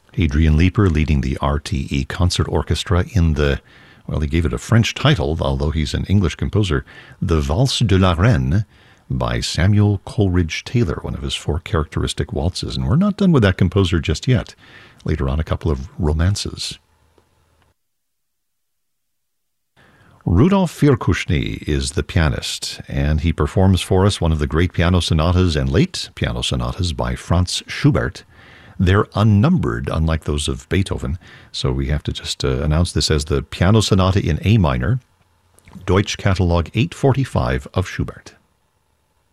Adrian Leeper leading the RTE Concert Orchestra in the, well, he gave it a French title, although he's an English composer, The Valse de la Reine by Samuel Coleridge Taylor, one of his 4 characteristic waltzes. And we're not done with that composer just yet. Later on, a couple of romances. Rudolf Virkushny is the pianist, and he performs for us one of the great piano sonatas and late piano sonatas by Franz Schubert. They're unnumbered, unlike those of Beethoven, so we have to just announce this as the piano sonata in A minor, Deutsch Catalog 845 of Schubert.